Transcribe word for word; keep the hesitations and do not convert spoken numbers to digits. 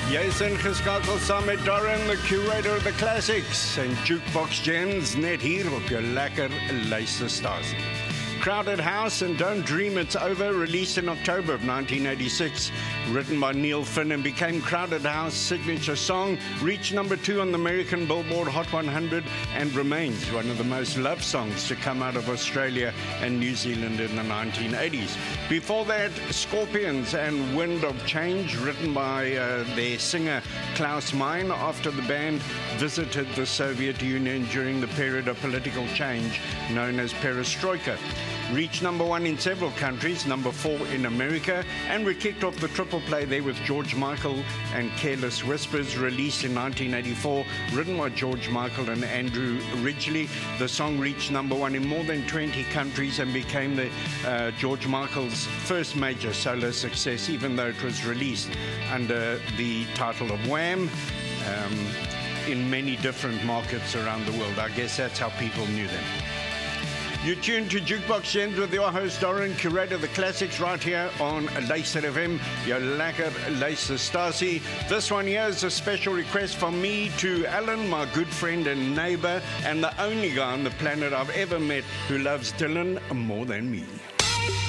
Jy's ingeskakel saam met Darren, the curator of the classics, en Jukebox Gems net hier op jou lekker luisterstasie. Crowded House and Don't Dream It's Over, released in October of nineteen eighty-six, written by Neil Finn and became Crowded House's signature song, reached number two on the American Billboard Hot one hundred and remains one of the most loved songs to come out of Australia and New Zealand in the nineteen eighties. Before that, Scorpions and Wind of Change, written by uh, their singer Klaus Meine after the band visited the Soviet Union during the period of political change known as Perestroika. Reached number one in several countries, number four in America, and we kicked off the triple play there with George Michael and Careless Whispers, released in nineteen eighty-four, written by George Michael and Andrew Ridgeley. The song reached number one in more than twenty countries and became the uh, George Michael's first major solo success, even though it was released under the title of Wham! Um, in many different markets around the world. I guess that's how people knew them. You're tuned to Jukebox Gems with your host, Darren, curator of the classics, right here on Luister F M, your lekker luisterstasie. This one here is a special request from me to Alan, my good friend and neighbor, and the only guy on the planet I've ever met who loves Dylan more than me.